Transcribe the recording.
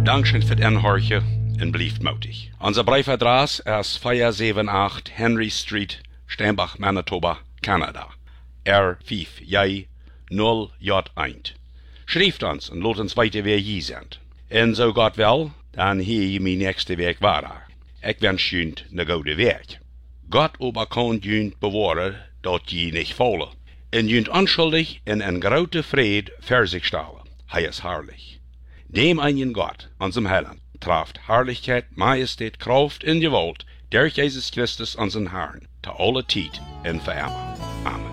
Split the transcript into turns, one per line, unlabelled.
Dankeschön für den Horche en blieft mutig. Unser Briefadress ist 478 Henry Street, Steinbach, Manitoba, Canada. R5J 0J1. Schrijft ons en laat ons weten wie je bent. En zo Gott wil, dan hier je mijn nächste week waar. Ik wens je een goede week. Gott aber kann je bewaren dat je niet vallen. En je onschuldig in een grote vrede voor zich stellen. Hij is herrlich. Dem einen Gott, unserem Heiland, traft Herrlichkeit, Majestät, Kraft in die Welt, durch Jesus Christus, unseren Herrn, zu aller Zeit und für immer.